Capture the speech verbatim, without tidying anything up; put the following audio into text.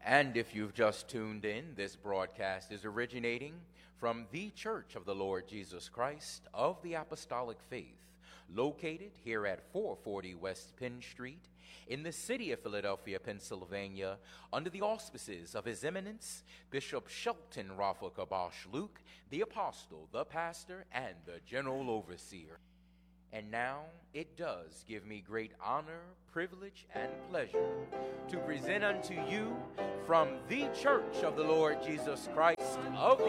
And if you've just tuned in, this broadcast is originating from the Church of the Lord Jesus Christ of the Apostolic Faith, located here at four forty West Penn Street in the city of Philadelphia, Pennsylvania, under the auspices of His Eminence, Bishop Shelton Rapha Kabosh Luke, the apostle, the pastor, and the general overseer. And now it does give me great honor, privilege, and pleasure to present unto you from the Church of the Lord Jesus Christ of the